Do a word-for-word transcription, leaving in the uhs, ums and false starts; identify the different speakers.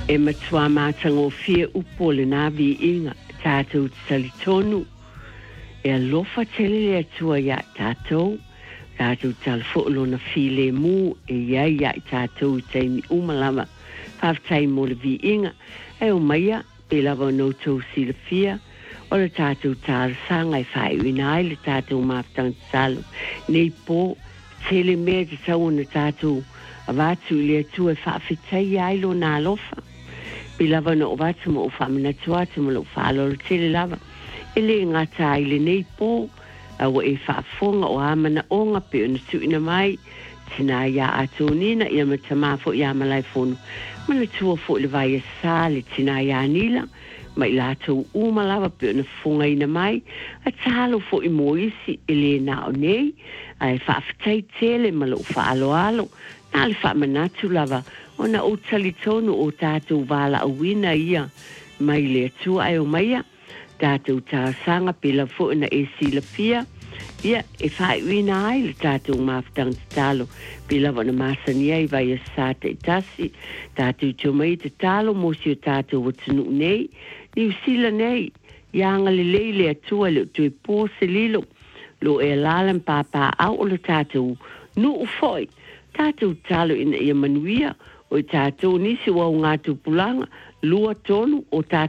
Speaker 1: e matua mātango fie upo le navi inga tātou talitonu e alofa tele le atua ia tātou tātou talfolo na file mu e ia ia tātou i taimi umalama whaftai mo le vi inga e o maia pe lava no tau sila fia o le tātou tāra sanga e whai uina ai le tātou maftang talo nei po tele mea te tau na tātou a watu le atua e whawhitai ai lo nā lofa pe lava no watu mo o whamina tuatu mo lo whalo le tele lava e le ngata i le nei po a o e whaafonga o amana o ngā pe ona tuina mai tina ia ato nina ia matamafo ia malai fono mana tua fo le vai e sale tina ia nila mai lato umalawa pe ona fonga ina mai a talo fo i moisi e le na o nei a e whaafitai tele malo whaalo alo na le whaamanatu lava ona o talitonu o tātou wala a wina ia mai le atua ai o maia tātou tāsanga pela fo na e sila fia ia e whai wina ai le tātou maftang talo pela wana masania i vai a sate tasi tātou tumai te talo mosi o tātou watunu nei ni usila nei ianga le leile atua le tui pōse lilo lo e lalan pāpā au o le tātou nu ufoi tātou talo ina ia manuia o tātou nisi wau ngā tupulanga lua tonu o tātou